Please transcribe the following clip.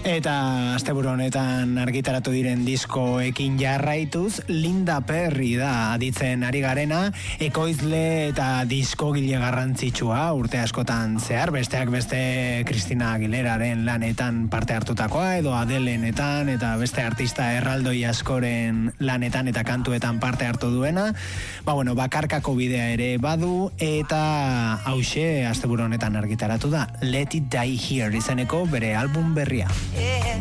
Eta asteburu honetan argitaratu diren diskoekin jarraituz, Linda Perry da aditzen ari garena, ekoizle eta diskogile garrantzitsua urte askotan zehar, besteak beste Christina Aguileraren lanetan parte hartutakoa, edo Adelenetan, eta beste artista erraldoi askoren lanetan eta kantuetan parte hartu duena. Bakarkako bidea ere badu, eta hauxe asteburu honetan argitaratu da Let It Die Here izeneko bere album berria. Yeah.